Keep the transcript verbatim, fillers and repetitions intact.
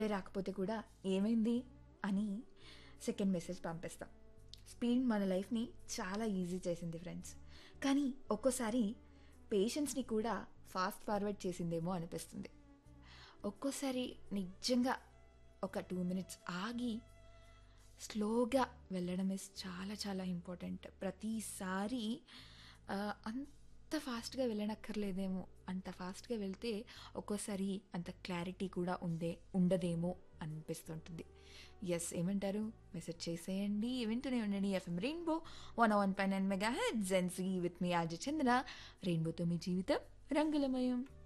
రాకపోతే కూడా ఏమైంది అని సెకండ్ మెసేజ్ పంపిస్తాం. స్పీడ్ మన లైఫ్ని చాలా ఈజీ చేసింది ఫ్రెండ్స్. కానీ ఒక్కోసారి పేషెన్స్ని కూడా ఫాస్ట్ ఫార్వర్డ్ చేసిందేమో అనిపిస్తుంది. ఒక్కోసారి నిజంగా ఒక టూ మినిట్స్ ఆగి స్లోగా వెళ్ళడం ఇస్ చాలా చాలా ఇంపార్టెంట్. ప్రతిసారి ఆ, అంత ఫాస్ట్గా వెళ్ళనక్కర్లేదేమో, అంత ఫాస్ట్గా వెళ్తే ఒక్కోసారి అంత క్లారిటీ కూడా ఉందే ఉండదేమో అనిపిస్తుంటుంది. ఎస్, ఏమంటారు? మెసేజ్ చేసేయండి, వింటూనే ఉండండి FM rainbow one one pi nine mega heads and see with me RJ చంద్ర. రెయిన్బోతో మీ జీవితం రంగులమయం.